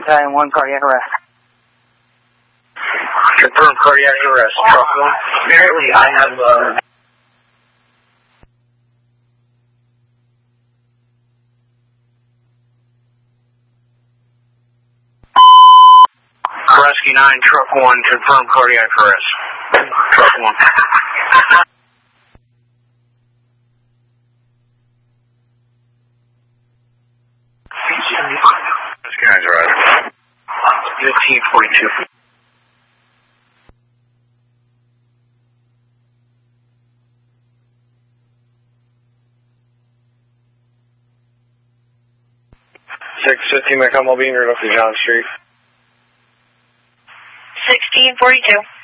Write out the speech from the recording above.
Battalion 1, cardiac arrest. Confirm cardiac arrest. Truck 1. Apparently I have Rescue 9, Truck 1, confirm cardiac arrest. Truck 1. This guy's right. 1542. $650 Macomb being right off to John Street. 1642.